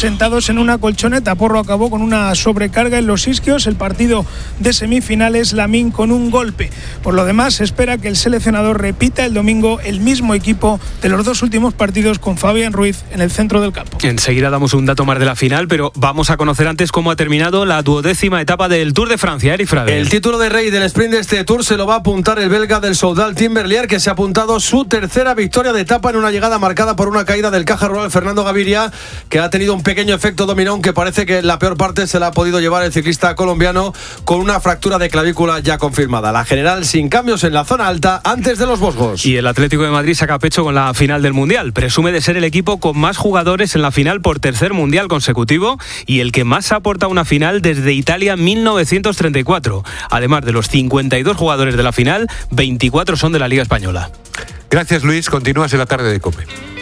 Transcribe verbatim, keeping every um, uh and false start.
sentados en una colchoneta. Porro acabó con una sobrecarga en los isquios. El partido de semifinales, Lamine con un golpe. Por lo demás, se espera que el seleccionador repita el domingo el mismo equipo de los dos últimos partidos con Fabián Ruiz en el centro del campo. Enseguida damos un dato más de la final, pero vamos a conocer antes cómo ha terminado la duodécima etapa del Tour de Francia. Eric Frade. El título de rey del sprint de este Tour se lo va a apuntar el belga del Soudal, Tim Merlier, que se ha apuntado su tercera victoria de etapa en una llegada marcada por una caída del caja rural Fernando Gaviria, que ha tenido un pequeño efecto dominó, aunque parece que la peor parte se la ha podido llevar el ciclista colombiano con una fractura de clavícula ya confirmada. La general sin cambios en la zona alta antes de los Vosgos. Y el Atlético de Madrid saca pecho con la final del Mundial. Presume de ser el equipo con más jugadores en la final por tercer Mundial consecutivo y el que más aporta a una final desde Italia mil novecientos treinta y cuatro. Además de los cincuenta y dos jugadores de la final, veinticuatro son de la Liga Española. Gracias, Luis. Continúas en la tarde de COPE.